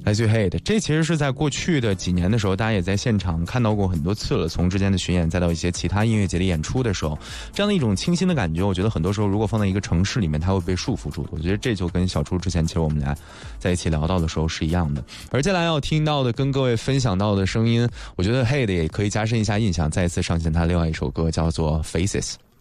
来自于 Hate， 这其实是在过去的几年的时候，大家也在现场看到过很多次了，从之前的巡演再到一些其他音乐节的演出的时候，这样的一种清新的感觉，我觉得很多时候如果放在一个城市里面，它会被束缚住的。我觉得这就跟小初之前其实我们俩在一起聊到的时候是一样的。而接下来要听到的跟各位分享到的声音，我觉得 Hate 也可以加深一下印象，再一次上线他另外一首歌叫做 Faces。